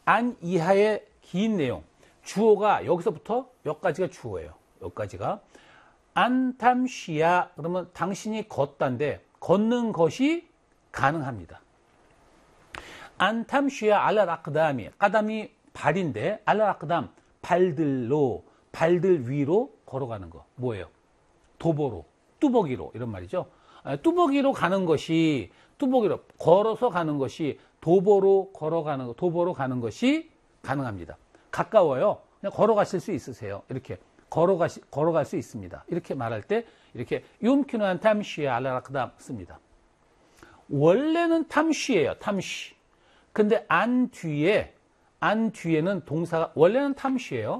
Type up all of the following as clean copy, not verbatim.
안 이하의 긴 내용. 주어가 여기서부터 여기까지가 주어예요. 여기까지가. 안 탐시야. 그러면 당신이 걷다인데 걷는 것이 가능합니다. 안 탐시야 알라 아크담이. 까담이 발인데 알라 아크담 발들로 발들 위로 걸어가는 거. 뭐예요? 도보로, 뚜벅이로 이런 말이죠. 뚜벅이로 가는 것이 뚜벅이로 걸어서 가는 것이 도보로 걸어가는 거, 도보로 가는 것이 가능합니다. 가까워요. 그냥 걸어가실 수 있으세요. 이렇게 걸어갈 수 있습니다. 이렇게 말할 때 이렇게 욤키누한 탐시에 알라라크담 씁니다. 원래는 탐시예요. 탐시. 근데 안 뒤에는 동사가 원래는 탐시예요.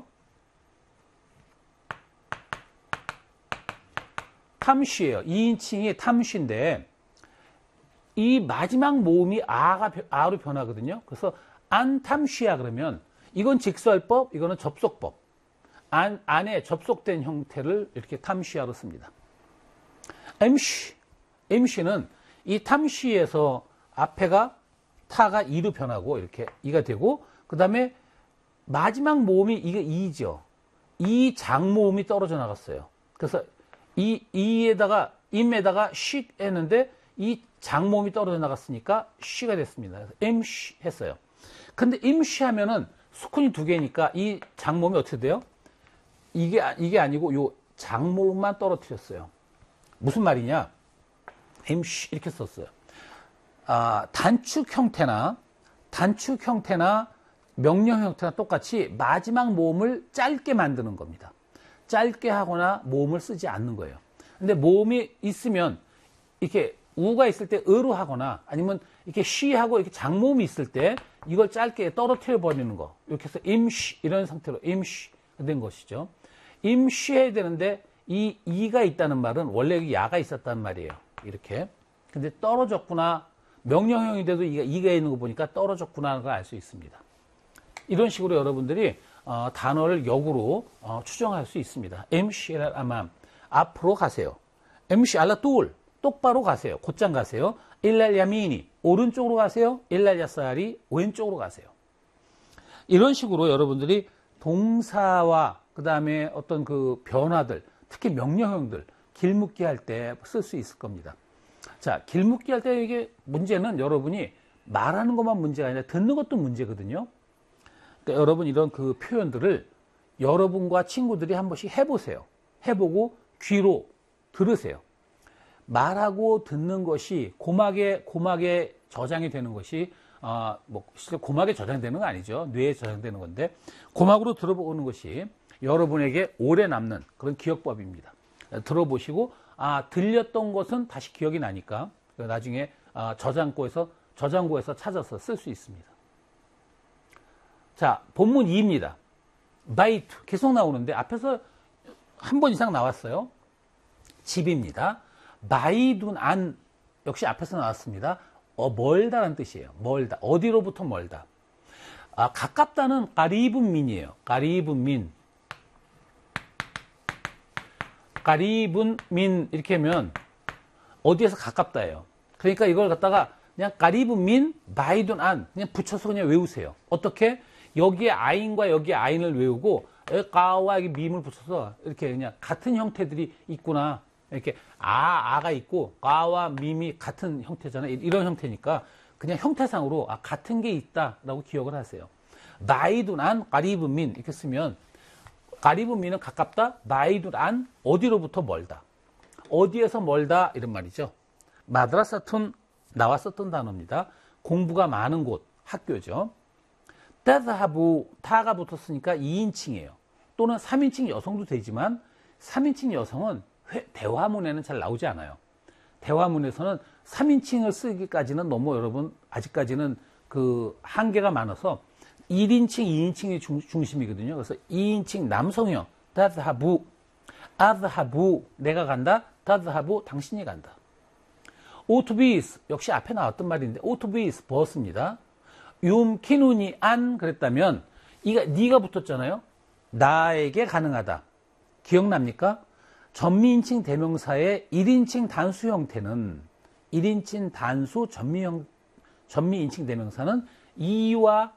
탐시예요. 2인칭이 탐시인데 이 마지막 모음이 아로 변하거든요. 그래서 안 탐시야 그러면 이건 직설법, 이거는 접속법. 안에 접속된 형태를 이렇게 탐시야로 씁니다. MC는 이 탐시에서 앞에가 타가 이로 변하고 이렇게 이가 되고 그 다음에 마지막 모음이 이게 이죠. 이 장모음이 떨어져 나갔어요. 그래서 이에다가 임에다가 쉬 했는데 이 장모음이 떨어져 나갔으니까 쉬가 됐습니다. 그래서 MC 했어요. 근데 임시 하면은 수kun이 두 개니까 이 장모음이 어떻게 돼요? 이게 아니고 요 장모음만 떨어뜨렸어요. 무슨 말이냐? MC 이렇게 썼어요. 단축 형태나 명령 형태나 똑같이 마지막 모음을 짧게 만드는 겁니다. 짧게 하거나 모음을 쓰지 않는 거예요. 근데 모음이 있으면 이렇게 우가 있을 때 으로 하거나 아니면 이렇게 쉬하고 이렇게 장모음이 있을 때 이걸 짧게 떨어뜨려 버리는 거. 이렇게 해서 임쉬 이런 상태로 임쉬 된 것이죠. 임쉬해야 되는데 이가 있다는 말은 원래 야가 있었단 말이에요. 이렇게. 근데 떨어졌구나. 명령형이 돼도 이가 있는 거 보니까 떨어졌구나 하는 걸 알 수 있습니다. 이런 식으로 여러분들이 단어를 역으로 추정할 수 있습니다. MC 알 아맘 앞으로 가세요. MC 알라 뚜울 똑바로 가세요. 곧장 가세요. 일랄 야미니 오른쪽으로 가세요. 일랄 야사리 왼쪽으로 가세요. 이런 식으로 여러분들이 동사와 그 다음에 어떤 그 변화들 특히 명령형들 길묻기 할 때 쓸 수 있을 겁니다. 자, 길묻기 할 때 이게 문제는 여러분이 말하는 것만 문제가 아니라 듣는 것도 문제거든요. 그러니까 여러분 이런 그 표현들을 여러분과 친구들이 한 번씩 해보세요. 해보고 귀로 들으세요. 말하고 듣는 것이 고막에 저장이 되는 것이 실제 고막에 저장되는 거 아니죠. 뇌에 저장되는 건데 고막으로 들어보는 것이 여러분에게 오래 남는 그런 기억법입니다. 들어보시고 들렸던 것은 다시 기억이 나니까 나중에 저장고에서 찾아서 쓸 수 있습니다. 자, 본문 2입니다. 바이트 계속 나오는데 앞에서 한 번 이상 나왔어요. 집입니다. 바이둔 안 역시 앞에서 나왔습니다. 멀다라는 뜻이에요. 멀다. 어디로부터 멀다. 가깝다는 까리분 민이에요. 까리분 민. 까리분 민 이렇게 하면 어디에서 가깝다예요. 그러니까 이걸 갖다가 그냥 까리분 민 바이둔 안 그냥 붙여서 그냥 외우세요. 어떻게? 여기에 아인과 여기에 아인을 외우고 까와 여기 밈을 붙여서 이렇게 그냥 같은 형태들이 있구나. 이렇게 아가 있고 까와 밈이 같은 형태잖아요. 이런 형태니까 그냥 형태상으로 같은 게 있다라고 기억을 하세요. 바이둔 안 까리분 민 이렇게 쓰면 까리분 민은 가깝다. 바이둔 안 어디로부터 멀다. 어디에서 멀다 이런 말이죠. 마드라사툰 나왔었던 단어입니다. 공부가 많은 곳 학교죠. 따드하부 타가 붙었으니까 2인칭이에요. 또는 3인칭 여성도 되지만 3인칭 여성은 대화문에는 잘 나오지 않아요. 대화문에서는 3인칭을 쓰기까지는 너무 여러분 아직까지는 그 한계가 많아서 1인칭, 2인칭이 중심이거든요. 그래서 2인칭 남성형 따드하부 아드하부 내가 간다. 따드하부 당신이 간다. 오토비스 역시 앞에 나왔던 말인데 오토비스 버스입니다. 욤키누니 안 그랬다면 네가 붙었잖아요. 나에게 가능하다. 기억납니까? 전미인칭 대명사의 1인칭 단수 형태는 1인칭 단수 전미인칭 대명사는 이와